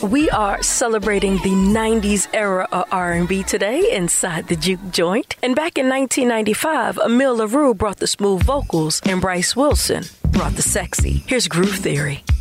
We are celebrating the 90s era of R&B today inside the Juke Joint. And back in 1995, Emile LaRue brought the smooth vocals and Bryce Wilson brought the sexy. Here's Groove Theory.